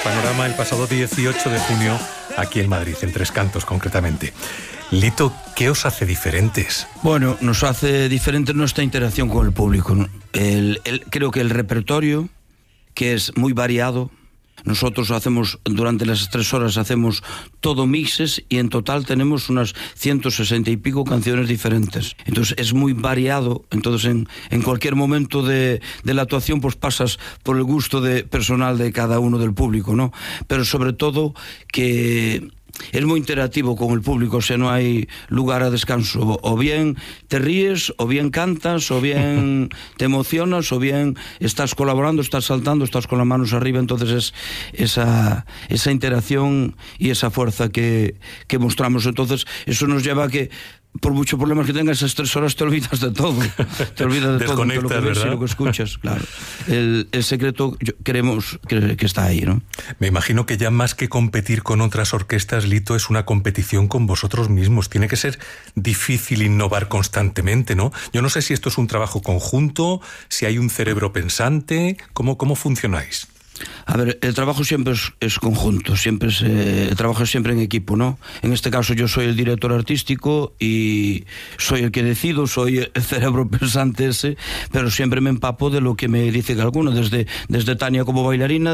Panorama el pasado 18 de junio aquí en Madrid, en Tres Cantos concretamente. Lito, ¿qué os hace diferentes? Bueno, nos hace diferentes nuestra interacción con el público, ¿no? Creo que el repertorio, que es muy variado. Nosotros hacemos, durante las 3 horas hacemos todo mixes y en total tenemos unas 160 y pico canciones diferentes. Entonces es muy variado. Entonces en cualquier momento de la actuación pues pasas por el gusto personal de cada uno del público, ¿no? Pero sobre todo que es muy interactivo con el público, o sea, no hay lugar a descanso. O bien te ríes, o bien cantas, o bien te emocionas, o bien estás colaborando, estás saltando, estás con las manos arriba. Entonces es esa interacción y esa fuerza que mostramos. Entonces eso nos lleva a que, por muchos problemas que tengas, esas 3 horas te olvidas de todo. Te olvidas de todo, de lo que ves y lo que escuchas, claro. El secreto creemos que está ahí, ¿no? Me imagino que ya más que competir con otras orquestas, Lito, es una competición con vosotros mismos. Tiene que ser difícil innovar constantemente, ¿no? Yo no sé si esto es un trabajo conjunto, si hay un cerebro pensante. ¿Cómo funcionáis? A ver, el trabajo siempre es conjunto, el trabajo es siempre en equipo, ¿no? En este caso yo soy el director artístico y soy el que decido, soy el cerebro pensante ese, pero siempre me empapo de lo que me dice alguno, desde Tania como bailarina,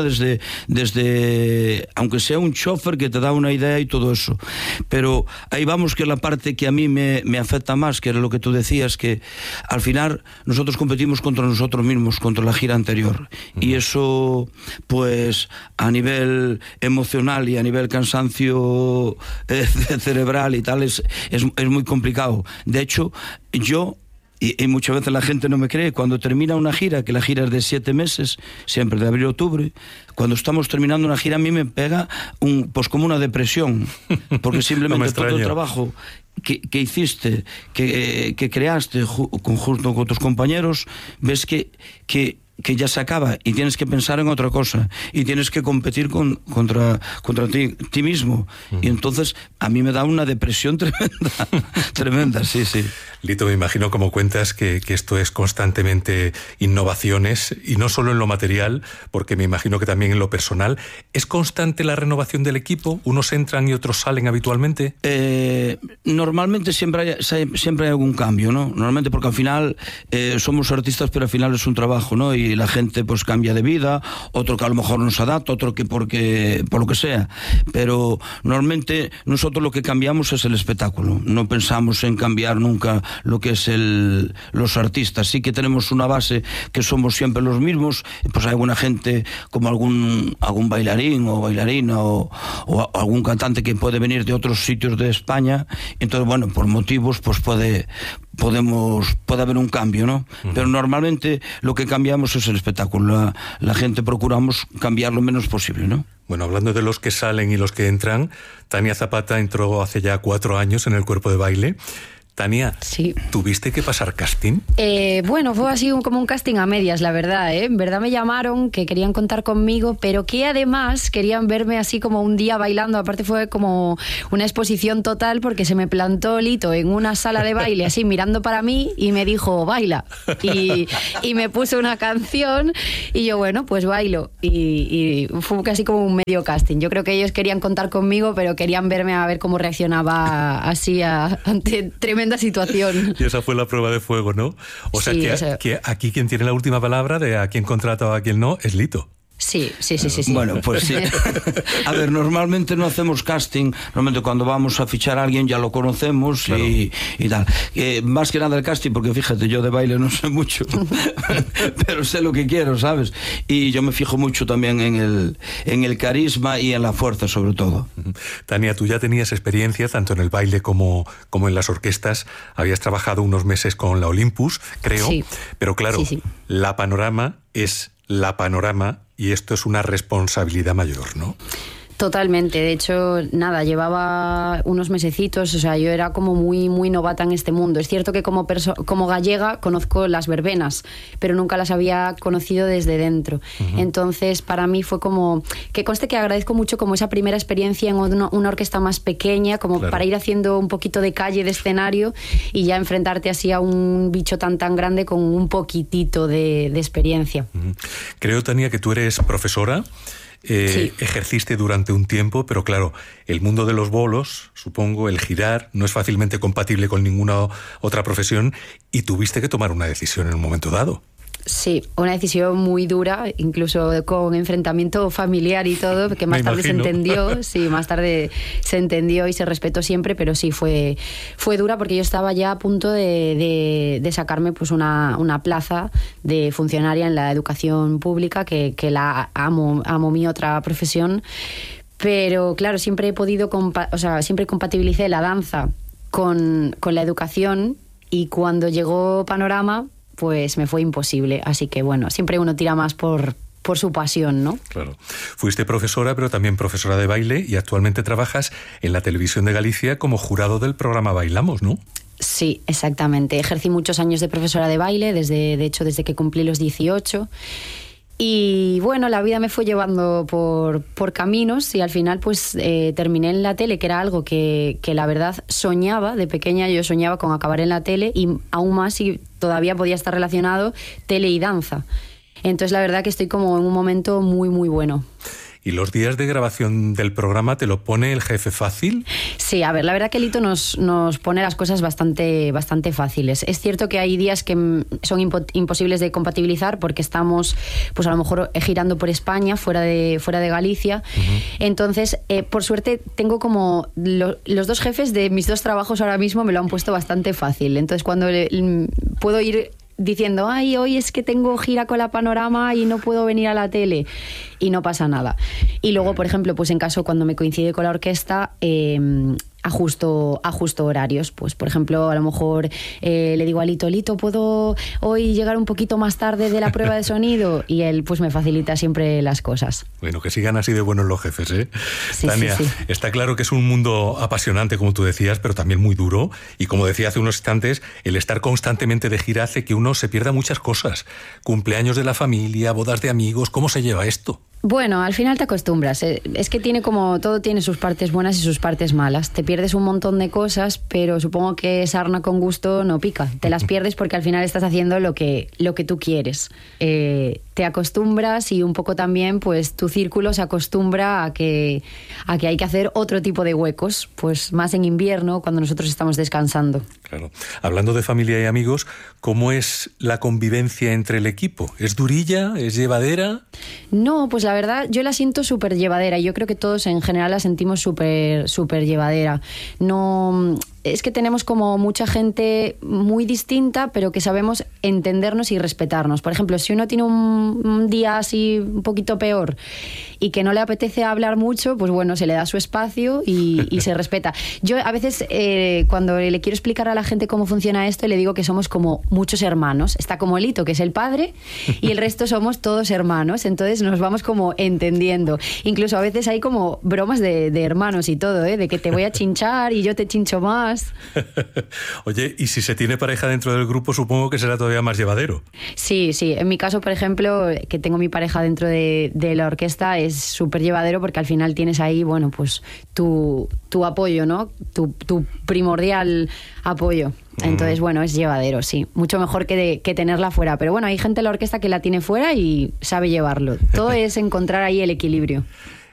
desde aunque sea un chofer que te da una idea y todo eso. Pero ahí vamos, que la parte que a mí me afecta más, que era lo que tú decías, que al final nosotros competimos contra nosotros mismos, contra la gira anterior, y eso, pues a nivel emocional y a nivel cansancio cerebral y tal, es muy complicado. De hecho, yo, y muchas veces la gente no me cree, cuando termina una gira, que la gira es de 7 meses, siempre de abril a octubre, cuando estamos terminando una gira a mí me pega pues como una depresión, porque simplemente todo el trabajo que hiciste, que creaste junto con tus compañeros, ves que ya se acaba y tienes que pensar en otra cosa y tienes que competir contra ti mismo. Y entonces a mí me da una depresión tremenda, sí. Lito, me imagino, como cuentas, que esto es constantemente innovaciones, y no solo en lo material, porque me imagino que también en lo personal. ¿Es constante la renovación del equipo? ¿Unos entran y otros salen habitualmente? Normalmente siempre hay algún cambio, ¿no? Normalmente, porque al final somos artistas, pero al final es un trabajo, ¿no? Y la gente pues cambia de vida, otro que a lo mejor nos adapta, otro que por lo que sea. Pero normalmente nosotros lo que cambiamos es el espectáculo. No pensamos en cambiar nunca lo que es los artistas. Sí que tenemos una base que somos siempre los mismos, pues hay alguna gente, como algún bailarín o bailarina o algún cantante que puede venir de otros sitios de España. Entonces, bueno, por motivos pues puede haber un cambio, ¿no? Pero normalmente lo que cambiamos es el espectáculo. La gente procuramos cambiar lo menos posible, ¿no? Bueno, hablando de los que salen y los que entran, Tania Zapata entró hace ya 4 años en el Cuerpo de Baile. Tania, sí. ¿Tuviste que pasar casting? Bueno, fue así como un casting a medias, la verdad, ¿eh? En verdad me llamaron, que querían contar conmigo, pero que además querían verme así como un día bailando. Aparte fue como una exposición total, porque se me plantó Lito en una sala de baile así mirando para mí y me dijo, baila. Y me puso una canción y yo, bueno, pues bailo. Y fue casi como un medio casting. Yo creo que ellos querían contar conmigo, pero querían verme a ver cómo reaccionaba así ante tremenda situación. Y esa fue la prueba de fuego, ¿no? O sea, sí, que aquí quien tiene la última palabra de a quién contrata o a quién no es Lito. Sí. Bueno, pues sí. A ver, normalmente no hacemos casting. Normalmente cuando vamos a fichar a alguien ya lo conocemos, claro. y tal. Más que nada el casting, porque fíjate, yo de baile no sé mucho, pero sé lo que quiero, ¿sabes? Y yo me fijo mucho también en el carisma y en la fuerza, sobre todo. Tania, tú ya tenías experiencia tanto en el baile como en las orquestas. Habías trabajado unos meses con la Olympus, creo. Sí. Pero claro, sí. La Panorama es la Panorama, y esto es una responsabilidad mayor, ¿no? Totalmente, de hecho, nada, llevaba unos mesecitos, o sea, yo era como muy, muy novata en este mundo. Es cierto que como gallega conozco las verbenas, pero nunca las había conocido desde dentro. Entonces, para mí fue como, que conste que agradezco mucho como esa primera experiencia en una orquesta más pequeña, como claro, para ir haciendo un poquito de calle, de escenario, y ya enfrentarte así a un bicho tan grande con un poquitito de experiencia. Creo, Tania, que tú eres profesora. Sí. Ejerciste durante un tiempo, pero claro, el mundo de los bolos, supongo, el girar, no es fácilmente compatible con ninguna otra profesión y tuviste que tomar una decisión en un momento dado. Sí, una decisión muy dura, incluso con enfrentamiento familiar y todo, que más tarde se entendió, sí, más tarde se entendió y se respetó siempre, pero sí fue dura porque yo estaba ya a punto de sacarme pues una plaza de funcionaria en la educación pública, que la amo mi otra profesión, pero claro, siempre he podido, siempre compatibilicé la danza con la educación y cuando llegó Panorama pues me fue imposible. Así que bueno, siempre uno tira más por su pasión, ¿no? Claro. Fuiste profesora, pero también profesora de baile y actualmente trabajas en la Televisión de Galicia como jurado del programa Bailamos, ¿no? Sí, exactamente. Ejercí muchos años de profesora de baile, de hecho desde que cumplí los 18. Y bueno, la vida me fue llevando por caminos y al final pues terminé en la tele, que era algo que la verdad soñaba. De pequeña yo soñaba con acabar en la tele y aún más si todavía podía estar relacionado tele y danza. Entonces la verdad que estoy como en un momento muy muy bueno. ¿Y los días de grabación del programa te lo pone el jefe fácil? Sí, a ver, la verdad que Lito nos pone las cosas bastante fáciles. Es cierto que hay días que son imposibles de compatibilizar porque estamos, pues a lo mejor girando por España, fuera de Galicia. Uh-huh. Entonces, por suerte, tengo como los dos jefes de mis dos trabajos ahora mismo me lo han puesto bastante fácil. Entonces, cuando puedo ir diciendo, ay, hoy es que tengo gira con la Panorama y no puedo venir a la tele, y no pasa nada. Y luego, por ejemplo, pues en caso cuando me coincide con la orquesta, ajusto horarios. Pues por ejemplo, a lo mejor le digo a Lito, ¿puedo hoy llegar un poquito más tarde de la prueba de sonido? Y él pues me facilita siempre las cosas. Bueno, que sigan así de buenos los jefes, ¿eh? Sí, Tania, sí. Está claro que es un mundo apasionante, como tú decías, pero también muy duro. Y como decía hace unos instantes, el estar constantemente de gira hace que uno se pierda muchas cosas. Cumpleaños de la familia, bodas de amigos, ¿cómo se lleva esto? Bueno, al final te acostumbras. Es que todo tiene sus partes buenas y sus partes malas. Te pierdes un montón de cosas, pero supongo que sarna con gusto no pica. Te las pierdes porque al final estás haciendo lo que tú quieres. Te acostumbras y un poco también pues tu círculo se acostumbra a que hay que hacer otro tipo de huecos, pues más en invierno cuando nosotros estamos descansando. Claro. Hablando de familia y amigos, ¿cómo es la convivencia entre el equipo? ¿Es durilla? ¿Es llevadera? No, pues la verdad yo la siento súper llevadera. Yo creo que todos en general la sentimos súper llevadera. No, es que tenemos como mucha gente muy distinta, pero que sabemos entendernos y respetarnos. Por ejemplo, si uno tiene un día así un poquito peor y que no le apetece hablar mucho, pues bueno, se le da su espacio y se respeta. Yo a veces cuando le quiero explicar a la gente cómo funciona esto, le digo que somos como muchos hermanos. Está como Lito, que es el padre, y el resto somos todos hermanos. Entonces nos vamos como entendiendo. Incluso a veces hay como bromas de hermanos y todo, de que te voy a chinchar y yo te chincho más. Oye, y si se tiene pareja dentro del grupo, supongo que será todavía más llevadero. Sí. En mi caso, por ejemplo, que tengo mi pareja dentro de la orquesta, es súper llevadero porque al final tienes ahí, bueno, pues tu apoyo, ¿no? Tu primordial apoyo. Entonces, bueno, es llevadero, sí. Mucho mejor que tenerla fuera. Pero bueno, hay gente en la orquesta que la tiene fuera y sabe llevarlo. Todo es encontrar ahí el equilibrio.